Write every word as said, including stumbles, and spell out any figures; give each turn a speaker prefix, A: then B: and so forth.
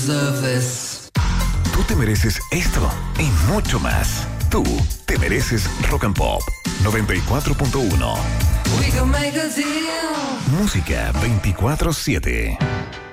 A: Tú te mereces esto y mucho más. Tú te mereces Rock and Pop noventa y cuatro punto uno. Música veinticuatro siete.